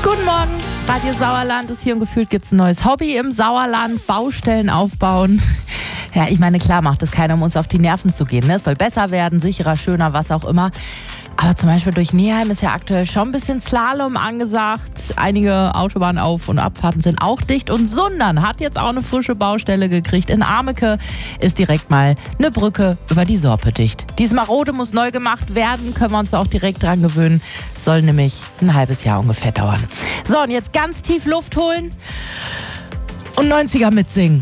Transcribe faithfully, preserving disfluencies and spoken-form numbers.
Guten Morgen, Radio Sauerland ist hier und gefühlt gibt es ein neues Hobby im Sauerland, Baustellen aufbauen. Ja, ich meine, klar macht es keiner, um uns auf die Nerven zu gehen. Ne? Es soll besser werden, sicherer, schöner, was auch immer. Aber zum Beispiel durch Neheim ist ja aktuell schon ein bisschen Slalom angesagt. Einige Autobahnauf- und Abfahrten sind auch dicht. Und Sundern hat jetzt auch eine frische Baustelle gekriegt. In Ameke ist direkt mal eine Brücke über die Sorpe dicht. Die Marode muss neu gemacht werden, können wir uns auch direkt dran gewöhnen. Soll nämlich ein halbes Jahr ungefähr dauern. So, und jetzt ganz tief Luft holen und neunziger mitsingen.